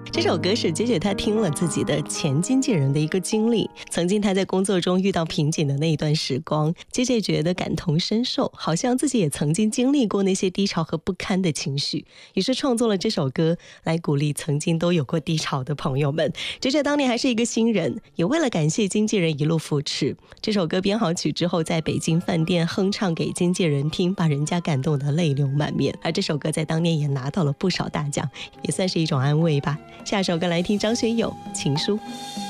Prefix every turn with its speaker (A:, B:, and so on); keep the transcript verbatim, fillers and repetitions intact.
A: 这首歌是 J J 他听了自己的前经纪人的一个经历，曾经他在工作中遇到瓶颈的那一段时光， J J 觉得感同身受，好像自己也曾经经历过那些低潮和不堪的情绪，于是创作了这首歌来鼓励曾经都有过低潮的朋友们。 J J 当年还是一个新人，也为了感谢经纪人一路扶持，这首歌编好曲之后在北京饭店哼唱给经纪人听，把人家感动得泪流满面。而这首歌在当年也拿到了不少大奖，也算是一种安慰吧。下首歌来听张学友《情书》。